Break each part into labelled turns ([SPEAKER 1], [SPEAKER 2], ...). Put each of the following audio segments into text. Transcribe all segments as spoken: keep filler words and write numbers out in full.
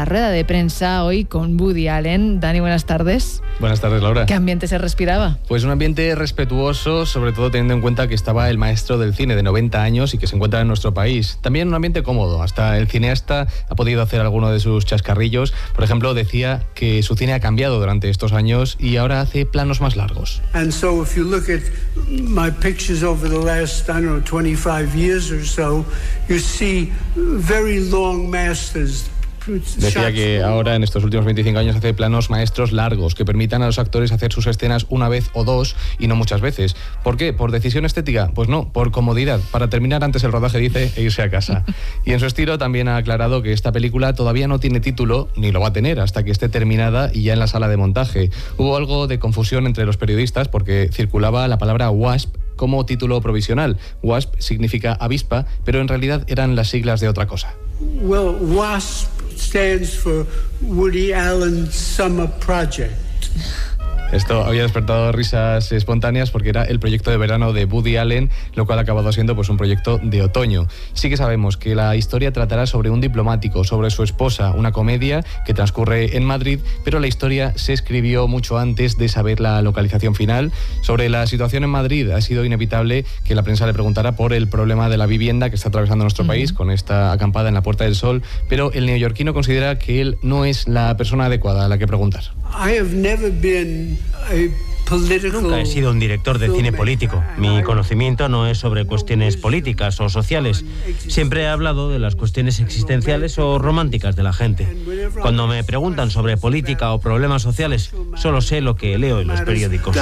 [SPEAKER 1] la rueda de prensa hoy con Woody Allen. Dani, buenas tardes.
[SPEAKER 2] Buenas tardes, Laura.
[SPEAKER 1] ¿Qué ambiente se respiraba?
[SPEAKER 2] Pues un ambiente respetuoso, sobre todo teniendo en cuenta que estaba el maestro del cine de noventa años y que se encuentra en nuestro país. También un ambiente cómodo. Hasta el cineasta ha podido hacer alguno de sus chascarrillos. Por ejemplo, decía que su cine ha cambiado durante estos años y ahora hace planos más largos.
[SPEAKER 3] And so if you look at my pictures over the last, I don't know, twenty-five years or so, you see very long masters.
[SPEAKER 2] Decía que ahora, en estos últimos veinticinco años, hace planos maestros largos que permitan a los actores hacer sus escenas una vez o dos y no muchas veces. ¿Por qué? ¿Por decisión estética? Pues no, por comodidad, para terminar antes el rodaje, dice, e irse a casa. Y en su estilo también ha aclarado que esta película todavía no tiene título, ni lo va a tener hasta que esté terminada y ya en la sala de montaje. Hubo algo de confusión entre los periodistas porque circulaba la palabra WASP como título provisional. WASP significa avispa, pero en realidad eran las siglas de otra cosa.
[SPEAKER 3] Well, WASP stands for Woody Allen Summer Project.
[SPEAKER 2] Esto había despertado risas espontáneas porque era el proyecto de verano de Woody Allen, lo cual ha acabado siendo pues un proyecto de otoño. Sí que sabemos que la historia tratará sobre un diplomático, sobre su esposa, una comedia que transcurre en Madrid, pero la historia se escribió mucho antes de saber la localización final. Sobre la situación en Madrid ha sido inevitable que la prensa le preguntara por el problema de la vivienda que está atravesando nuestro uh-huh. país con esta acampada en la Puerta del Sol, pero el neoyorquino considera que él no es la persona adecuada a la que preguntar.
[SPEAKER 3] I have never been
[SPEAKER 4] Nunca he sido un director de cine político. Mi conocimiento no es sobre cuestiones políticas o sociales. Siempre he hablado de las cuestiones existenciales o románticas de la gente. Cuando me preguntan sobre política o problemas sociales, solo sé lo que leo en los periódicos.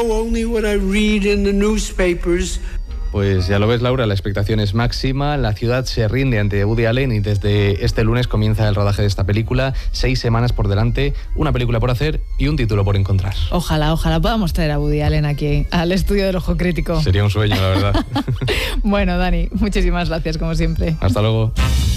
[SPEAKER 2] Pues ya lo ves, Laura, la expectación es máxima, la ciudad se rinde ante Woody Allen y desde este lunes comienza el rodaje de esta película, seis semanas por delante, una película por hacer y un título por encontrar.
[SPEAKER 1] Ojalá, ojalá podamos traer a Woody Allen aquí, al estudio del Ojo Crítico.
[SPEAKER 2] Sería un sueño, la verdad.
[SPEAKER 1] Bueno, Dani, muchísimas gracias, como siempre.
[SPEAKER 2] Hasta luego.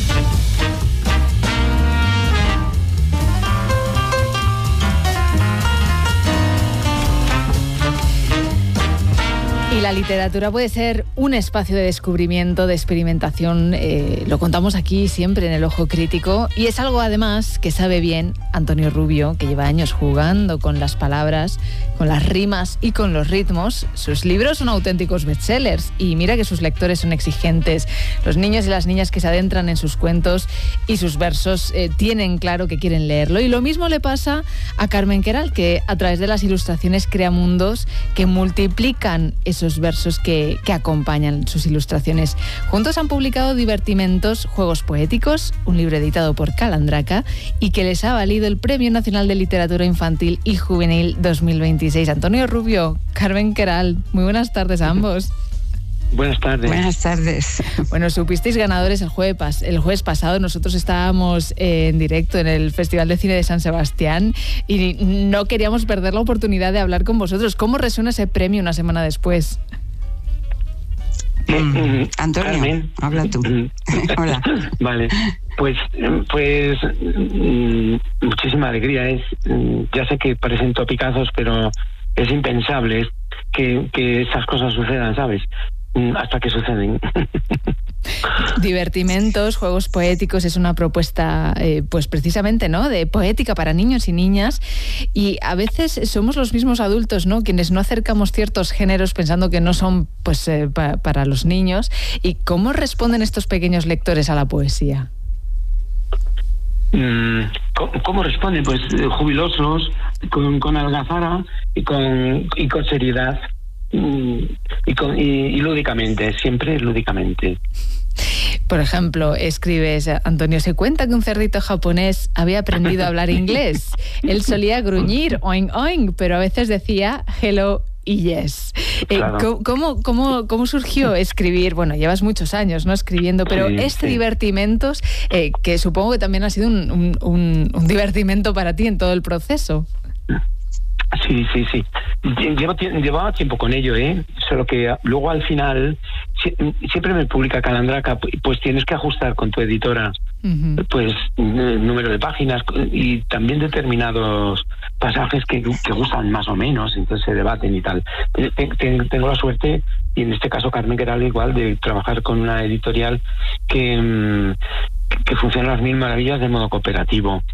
[SPEAKER 1] Y la literatura puede ser un espacio de descubrimiento, de experimentación, eh, lo contamos aquí siempre en el Ojo Crítico, y es algo además que sabe bien Antonio Rubio, que lleva años jugando con las palabras, con las rimas y con los ritmos. Sus libros son auténticos bestsellers y mira que sus lectores son exigentes. Los niños y las niñas que se adentran en sus cuentos y sus versos eh, tienen claro que quieren leerlo, y lo mismo le pasa a Carmen Queralt, que a través de las ilustraciones crea mundos que multiplican esos versos que, que acompañan sus ilustraciones. Juntos han publicado Divertimentos, Juegos Poéticos, un libro editado por Calandraca y que les ha valido el Premio Nacional de Literatura Infantil y Juvenil dos mil veintiséis. Antonio Rubio, Carmen Queralt, muy buenas tardes a ambos.
[SPEAKER 5] Buenas tardes.
[SPEAKER 6] Buenas tardes.
[SPEAKER 1] Bueno, supisteis ganadores el jueves, el jueves pasado. Nosotros estábamos eh, en directo en el Festival de Cine de San Sebastián y no queríamos perder la oportunidad de hablar con vosotros. ¿Cómo resuena ese premio una semana después?
[SPEAKER 6] Mm, Antonio,
[SPEAKER 5] Carmen,
[SPEAKER 6] habla tú. Hola.
[SPEAKER 5] Vale, pues, pues muchísima alegría. Es, ya sé que parecen topicazos, pero es impensable que, que esas cosas sucedan, ¿sabes? Hasta que suceden.
[SPEAKER 1] Divertimentos, Juegos Poéticos es una propuesta eh, pues precisamente, ¿no?, de poética para niños y niñas, y a veces somos los mismos adultos, ¿no?, quienes no acercamos ciertos géneros pensando que no son pues eh, pa- para los niños. ¿Y cómo responden estos pequeños lectores a la poesía?
[SPEAKER 5] ¿Cómo, cómo responden? Pues jubilosos, con, con algazara y con, y con seriedad. Y, con, y, y lúdicamente, siempre lúdicamente.
[SPEAKER 1] Por ejemplo, escribes, Antonio, se cuenta que un cerdito japonés había aprendido a hablar inglés. Él solía gruñir, oing, oing, pero a veces decía hello y yes.
[SPEAKER 5] Claro.
[SPEAKER 1] Eh, ¿cómo, cómo, ¿Cómo surgió escribir? Bueno, llevas muchos años, ¿no?, escribiendo, pero
[SPEAKER 5] sí,
[SPEAKER 1] este
[SPEAKER 5] sí.
[SPEAKER 1] Divertimentos, eh, que supongo que también ha sido un, un, un, un divertimento para ti en todo el proceso.
[SPEAKER 5] Sí, sí, sí. Llevo, llevaba tiempo con ello, ¿eh? Solo que luego al final siempre me publica Calandraca, pues tienes que ajustar con tu editora, uh-huh. pues el número de páginas y también determinados pasajes que, que gustan más o menos, entonces se debaten y tal. Tengo la suerte, y en este caso Carmen Queralt igual, de trabajar con una editorial que, que funciona a las mil maravillas de modo cooperativo.